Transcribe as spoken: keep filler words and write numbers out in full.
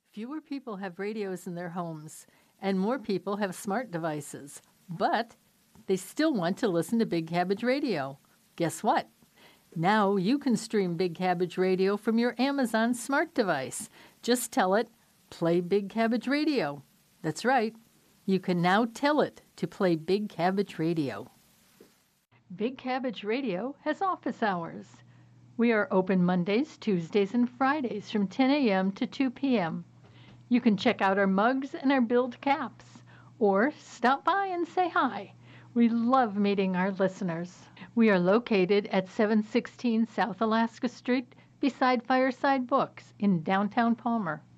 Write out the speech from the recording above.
Fewer people have radios in their homes, and more people have smart devices. But they still want to listen to Big Cabbage Radio. Guess what? Now you can stream Big Cabbage Radio from your Amazon smart device. Just tell it, play Big Cabbage Radio. That's right. You can now tell it to play Big Cabbage Radio. Big Cabbage Radio has office hours. We are open Mondays, Tuesdays, and Fridays from ten a.m. to two p.m. You can check out our mugs and our billed caps, or stop by and say hi. We love meeting our listeners. We are located at seven sixteen South Alaska Street beside Fireside Books in downtown Palmer.